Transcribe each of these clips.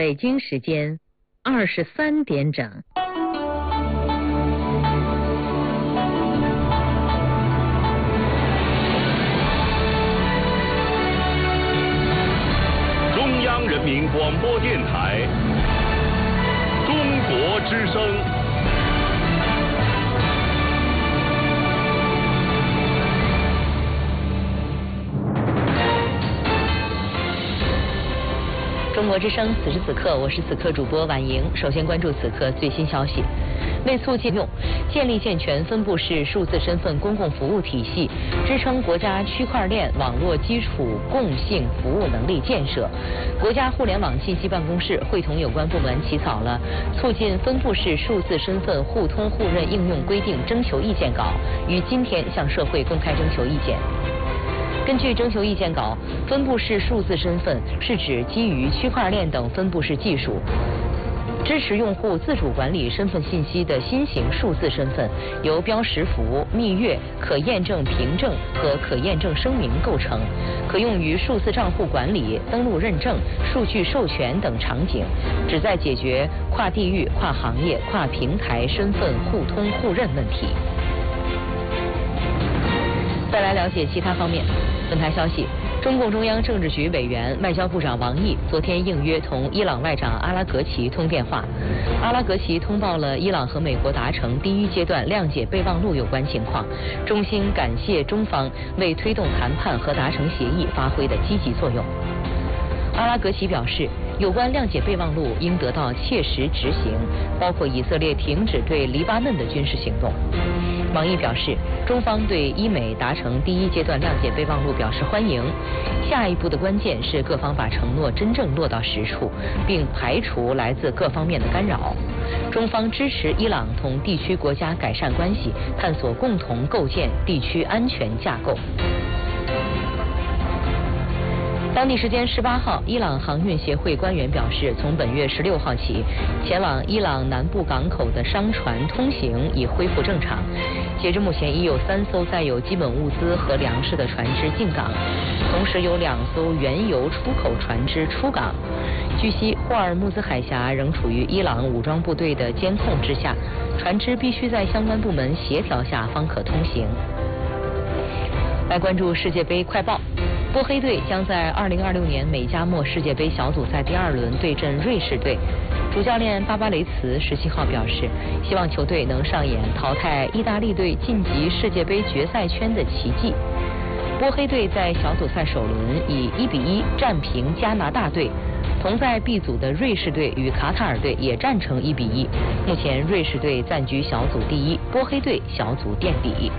北京时间23点整。 中央人民广播电台中国之声。 中国之声，此时此刻，我是此刻主播婉莹。首先关注此刻最新消息。为促进建立健全分布式数字身份公共服务体系，支撑国家区块链网络基础共性服务能力建设，国家互联网信息办公室会同有关部门起草了促进分布式数字身份互通互认应用规定征求意见稿，于今天向社会公开征求意见。根据征求意见稿，分布式数字身份是指基于区块链等分布式技术，支持用户自主管理身份信息的新型数字身份，由标识符、蜜月、可验证凭证和可验证声明构成，可用于数字账户管理、登录认证、数据授权等场景，旨在解决跨地域、跨行业、跨平台身份互通互认问题。再来了解其他方面。本台消息，中共中央政治局委员、外交部长王毅昨天应约同伊朗外长阿拉格齐通电话。阿拉格齐通报了伊朗和美国达成第一阶段谅解备忘录有关情况，衷心感谢中方为推动谈判和达成协议发挥的积极作用。阿拉格齐表示，有关谅解备忘录应得到切实执行，包括以色列停止对黎巴嫩的军事行动。王毅表示，中方对伊美达成第一阶段谅解备忘录表示欢迎，下一步的关键是各方把承诺真正落到实处，并排除来自各方面的干扰。中方支持伊朗同地区国家改善关系，探索共同构建地区安全架构。当地时间18号，伊朗航运协会官员表示，从本月16号起，前往伊朗南部港口的商船通行已恢复正常。截至目前，已有3艘载有基本物资和粮食的船只进港，同时有2艘原油出口船只出港。据悉，霍尔木兹海峡仍处于伊朗武装部队的监控之下，船只必须在相关部门协调下方可通行。来关注世界杯快报。波黑队将在2026年美加墨世界杯小组赛第2轮对阵瑞士队。主教练巴巴雷茨17号表示，希望球队能上演淘汰意大利队晋级世界杯决赛圈的奇迹。波黑队在小组赛首轮以1-1战平加拿大队，同在 B 组的瑞士队与卡塔尔队也战成1-1。目前瑞士队暂居小组第1，波黑队小组垫底。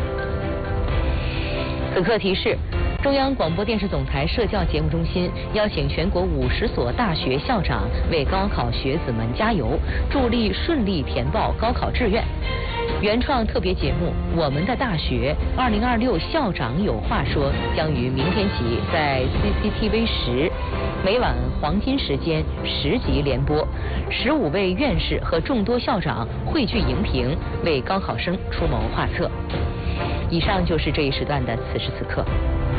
此刻提示，中央广播电视总台社教节目中心邀请全国50所大学校长为高考学子们加油，助力顺利填报高考志愿。原创特别节目《我们的大学2026校长有话说》将于明天起在 CCTV 10每晚黄金时间10集连播，15位院士和众多校长汇聚荧屏，为高考生出谋划策。以上就是这一时段的此时此刻。